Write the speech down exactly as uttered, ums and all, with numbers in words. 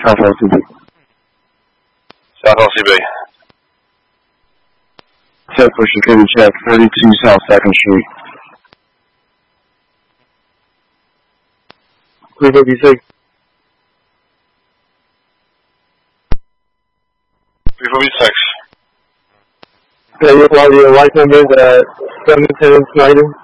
South L C B. South L C B. Check for security check, thirty-two South second Street. three fifty-six. three fifty-six. Yeah, you have your light numbers at seven ten Snyder.